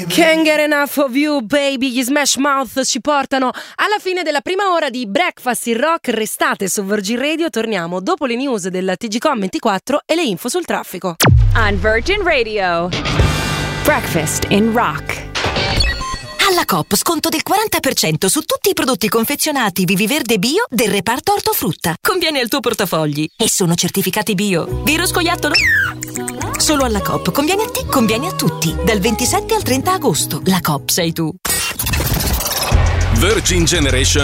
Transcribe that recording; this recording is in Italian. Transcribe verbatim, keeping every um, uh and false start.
Can't get enough of you, baby. Gli Smash Mouth ci portano alla fine della prima ora di Breakfast in Rock. Restate su Virgin Radio, torniamo dopo le news del T G Com ventiquattro e le info sul traffico. On Virgin Radio, Breakfast in Rock. Alla Coop sconto del quaranta per cento su tutti i prodotti confezionati Viviverde Bio del reparto ortofrutta. Conviene al tuo portafogli e sono certificati bio. Vero scoiattolo? Solo alla Coop. Conviene a te, conviene a tutti. Dal ventisette al trenta agosto. La Coop sei tu. Virgin Generation